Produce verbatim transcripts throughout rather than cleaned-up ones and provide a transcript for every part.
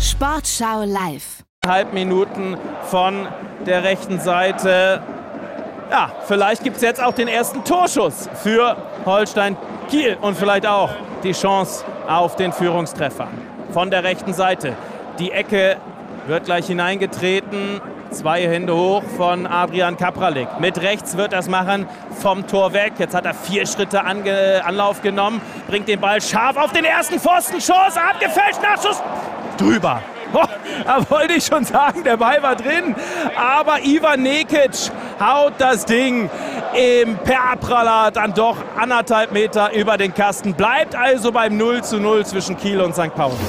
Sportschau live. Halb Minuten von der rechten Seite. Ja, vielleicht gibt es jetzt auch den ersten Torschuss für Holstein Kiel und vielleicht auch die Chance auf den Führungstreffer. Von der rechten Seite. Die Ecke wird gleich hineingetreten. Zwei Hände hoch von Adrian Kapralek. Mit rechts wird er es machen, vom Tor weg. Jetzt hat er vier Schritte Ange- Anlauf genommen, bringt den Ball scharf auf den ersten Pfosten. Chance, abgefälscht, Nachschuss, drüber. Oh, da wollte ich schon sagen, der Ball war drin. Aber Ivan Nekic haut das Ding im per Abpraller dann doch anderthalb Meter über den Kasten. Bleibt also beim null zu null zwischen Kiel und Sankt Pauli.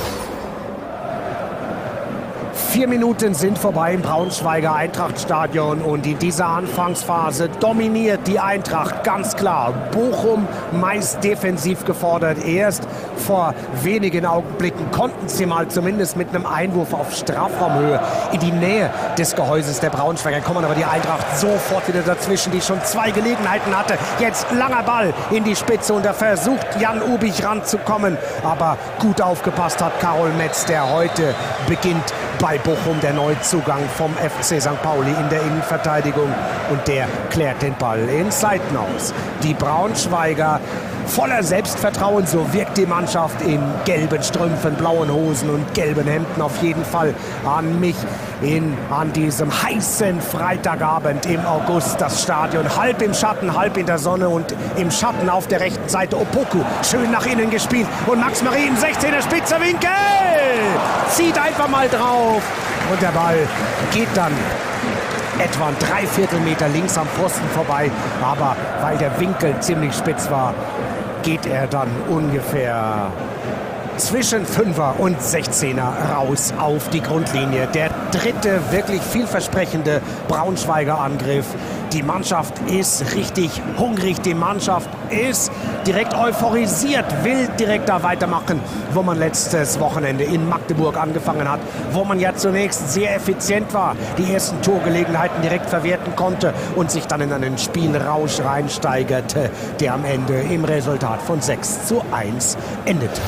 Vier Minuten sind vorbei im Braunschweiger Eintrachtstadion und in dieser Anfangsphase dominiert die Eintracht ganz klar. Bochum meist defensiv gefordert. Erst vor wenigen Augenblicken konnten sie mal zumindest mit einem Einwurf auf Strafraumhöhe in die Nähe des Gehäuses der Braunschweiger kommen, aber die Eintracht sofort wieder dazwischen, die schon zwei Gelegenheiten hatte. Jetzt langer Ball in die Spitze und da versucht Jan Ubich ranzukommen, aber gut aufgepasst hat Karol Metz, der heute beginnt bei Bochum, der Neuzugang vom F C Sankt Pauli in der Innenverteidigung, und der klärt den Ball ins Seitenaus. Die Braunschweiger voller Selbstvertrauen, so wirkt die Mannschaft in gelben Strümpfen, blauen Hosen und gelben Hemden auf jeden Fall an mich in, an diesem heißen Freitagabend im August. Das Stadion halb im Schatten, halb in der Sonne und im Schatten auf der rechten Seite Opoku, schön nach innen gespielt und Max Marie im sechzehner spitzer Winkel, zieht einfach mal drauf und der Ball geht dann etwa ein Dreiviertelmeter links am Pfosten vorbei, aber weil der Winkel ziemlich spitz war, geht er dann ungefähr zwischen Fünfer und Sechzehner raus auf die Grundlinie. Der dritte wirklich vielversprechende Braunschweiger Angriff. Die Mannschaft ist richtig hungrig, die Mannschaft ist direkt euphorisiert, will direkt da weitermachen, wo man letztes Wochenende in Magdeburg angefangen hat, wo man ja zunächst sehr effizient war, die ersten Torgelegenheiten direkt verwerten konnte und sich dann in einen Spielrausch reinsteigerte, der am Ende im Resultat von sechs zu eins endete.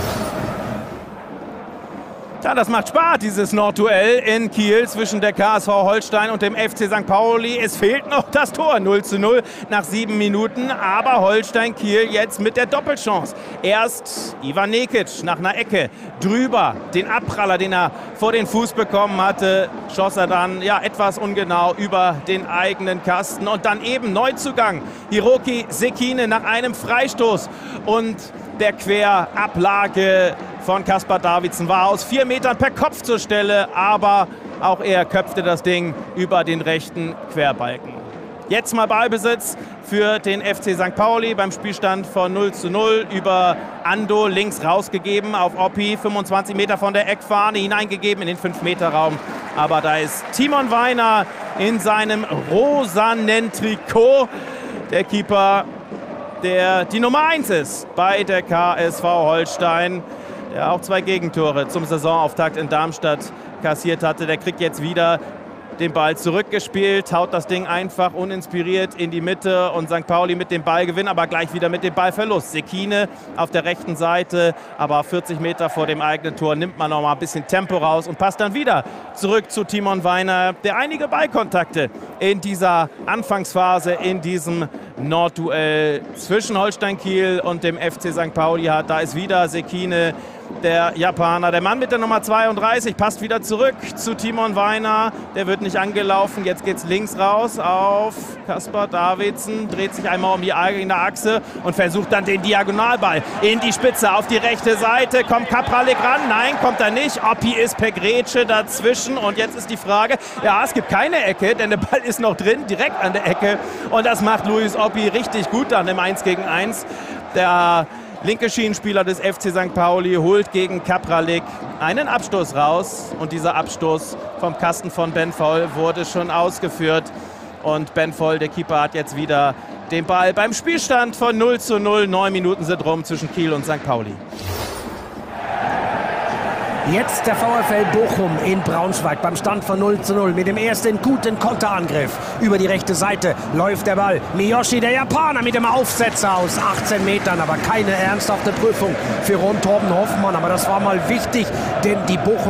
Ja, das macht Spaß, dieses Nordduell in Kiel zwischen der K S V Holstein und dem F C Sankt Pauli. Es fehlt noch das Tor, null zu null nach sieben Minuten, aber Holstein Kiel jetzt mit der Doppelchance. Erst Ivan Nekic nach einer Ecke drüber, den Abpraller, den er vor den Fuß bekommen hatte, schoss er dann ja etwas ungenau über den eigenen Kasten. Und dann eben Neuzugang Hiroki Sekine nach einem Freistoß und der Querablage von Kaspar Davidsen war aus vier Metern per Kopf zur Stelle, aber auch er köpfte das Ding über den rechten Querbalken. Jetzt mal Ballbesitz für den F C Sankt Pauli beim Spielstand von null zu null über Ando links rausgegeben auf Oppi, fünfundzwanzig Meter von der Eckfahne hineingegeben in den fünf Meter Raum. Aber da ist Timon Weiner in seinem rosanen Trikot, der Keeper, der die Nummer eins ist bei der K S V Holstein, der auch zwei Gegentore zum Saisonauftakt in Darmstadt kassiert hatte. Der kriegt jetzt wieder den Ball zurückgespielt, haut das Ding einfach uninspiriert in die Mitte und Sankt Pauli mit dem Ballgewinn, aber gleich wieder mit dem Ballverlust. Sekine auf der rechten Seite, aber vierzig Meter vor dem eigenen Tor nimmt man noch mal ein bisschen Tempo raus und passt dann wieder zurück zu Timon Weiner, der einige Ballkontakte in dieser Anfangsphase, in diesem Nordduell zwischen Holstein Kiel und dem F C Sankt Pauli hat. Da ist wieder Sekine, der Japaner, der Mann mit der Nummer zweiunddreißig, passt wieder zurück zu Timon Weiner. Der wird nicht angelaufen. Jetzt geht's links raus auf Kaspar Davidsen, dreht sich einmal um die eigene Achse und versucht dann den Diagonalball in die Spitze auf die rechte Seite. Kommt Kapralek ran? Nein, kommt er nicht. Oppi ist per Grätsche dazwischen und jetzt ist die Frage, ja, es gibt keine Ecke, denn der Ball ist noch drin, direkt an der Ecke, und das macht Luis Oppi richtig gut dann im eins gegen eins. Der linke Schienenspieler des F C Sankt Pauli holt gegen Kapralek einen Abstoß raus und dieser Abstoß vom Kasten von Ben Voll wurde schon ausgeführt und Ben Voll, der Keeper, hat jetzt wieder den Ball beim Spielstand von null zu null. Neun Minuten sind rum zwischen Kiel und Sankt Pauli. Jetzt der VfL Bochum in Braunschweig beim Stand von null zu null mit dem ersten guten Konterangriff. Über die rechte Seite läuft der Ball. Miyoshi, der Japaner, mit dem Aufsetzer aus achtzehn Metern, aber keine ernsthafte Prüfung für Ron Torben Hoffmann. Aber das war mal wichtig, denn die Bochum